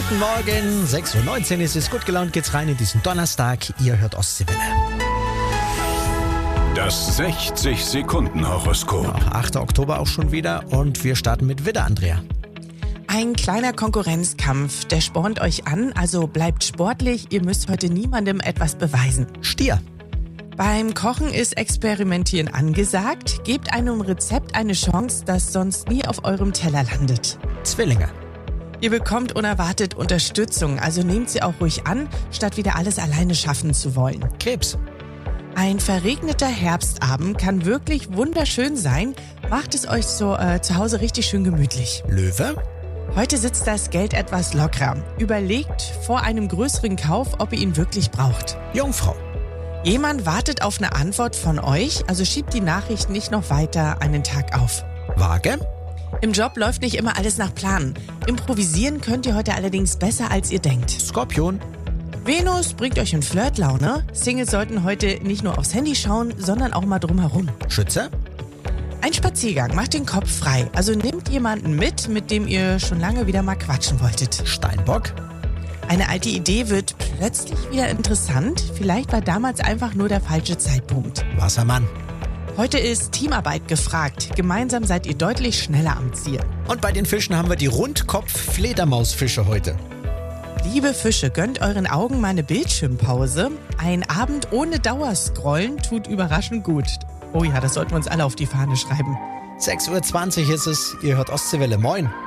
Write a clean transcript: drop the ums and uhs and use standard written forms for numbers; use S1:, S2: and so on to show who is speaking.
S1: Guten Morgen, 6:19 Uhr ist es. Gut gelaunt geht's rein in diesen Donnerstag. Ihr hört Ostseewelle.
S2: Das 60-Sekunden-Horoskop.
S1: 8. Oktober auch schon wieder und wir starten mit Widder, Andrea.
S3: Ein kleiner Konkurrenzkampf, der spornt euch an, also bleibt sportlich, ihr müsst heute niemandem etwas beweisen.
S1: Stier.
S3: Beim Kochen ist Experimentieren angesagt, gebt einem Rezept eine Chance, das sonst nie auf eurem Teller landet.
S1: Zwillinge.
S3: Ihr bekommt unerwartet Unterstützung, also nehmt sie auch ruhig an, statt wieder alles alleine schaffen zu wollen.
S1: Krebs.
S3: Ein verregneter Herbstabend kann wirklich wunderschön sein, macht es euch so zu Hause richtig schön gemütlich.
S1: Löwe.
S3: Heute sitzt das Geld etwas lockerer. Überlegt vor einem größeren Kauf, ob ihr ihn wirklich braucht.
S1: Jungfrau.
S3: Jemand wartet auf eine Antwort von euch, also schiebt die Nachricht nicht noch weiter einen Tag auf.
S1: Waage.
S3: Im Job läuft nicht immer alles nach Plan. Improvisieren könnt ihr heute allerdings besser, als ihr denkt.
S1: Skorpion.
S3: Venus bringt euch in Flirtlaune. Singles sollten heute nicht nur aufs Handy schauen, sondern auch mal drumherum.
S1: Schütze.
S3: Ein Spaziergang macht den Kopf frei, also nehmt jemanden mit dem ihr schon lange wieder mal quatschen wolltet.
S1: Steinbock.
S3: Eine alte Idee wird plötzlich wieder interessant. Vielleicht war damals einfach nur der falsche Zeitpunkt.
S1: Wassermann.
S3: Heute ist Teamarbeit gefragt. Gemeinsam seid ihr deutlich schneller am Ziel.
S1: Und bei den Fischen haben wir die Rundkopf-Fledermausfische heute.
S3: Liebe Fische, gönnt euren Augen mal eine Bildschirmpause. Ein Abend ohne Dauerscrollen tut überraschend gut. Oh ja, das sollten wir uns alle auf die Fahne schreiben.
S1: 6:20 Uhr ist es. Ihr hört Ostseewelle. Moin.